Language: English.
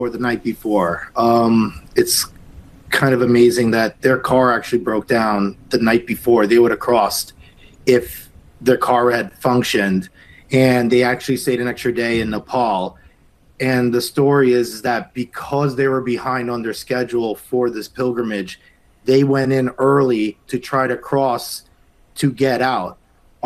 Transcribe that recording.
or the night before. It's kind of amazing that their car actually broke down the night before. They would have crossed if their car had functioned, and they actually stayed an extra day in Nepal. And the story is that because they were behind on their schedule for this pilgrimage, they went in early to try to cross to get out.